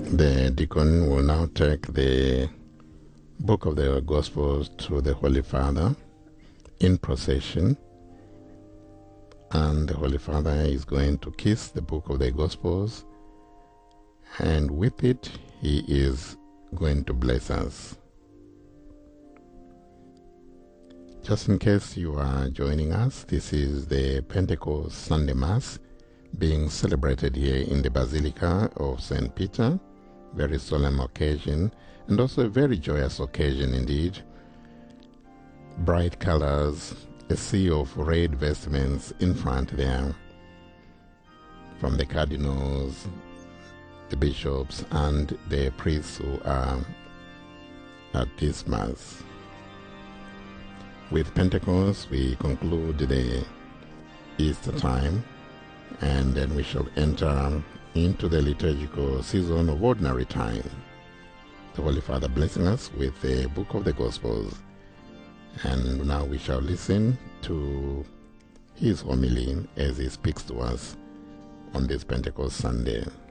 The deacon will now take the book of the Gospels to the Holy Father in procession, and the Holy Father is going to kiss the book of the Gospels, and with it he is going to bless us. Just in case you are joining us, this is the Pentecost Sunday Mass being celebrated here in the Basilica of St. Peter. Very solemn occasion, and also a very joyous occasion indeed. Bright colors, a sea of red vestments in front there from the cardinals, the bishops, and the priests who are at this Mass. With Pentecost, we conclude the Easter time, and then we shall enter into the liturgical season of ordinary time. The Holy Father blessing us with the book of the Gospels. And now we shall listen to his homily as he speaks to us on this Pentecost Sunday.